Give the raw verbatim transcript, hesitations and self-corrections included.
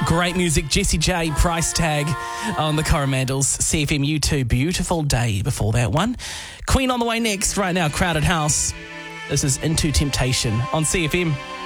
Great music, Jessie J, Price Tag on the Coromandels. C F M U two, Beautiful Day before that one. Queen on the way next, right now, Crowded House. This is Into Temptation on C F M.